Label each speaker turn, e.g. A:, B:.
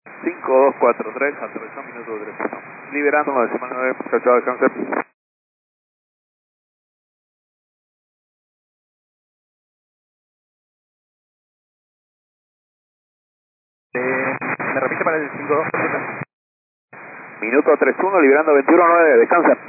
A: 5243, aterrizó minuto 31. Liberando 9, chao, chao, descanse.
B: ¿Me repite para el 5243?
A: Minuto 31, liberando 21-9, descansa.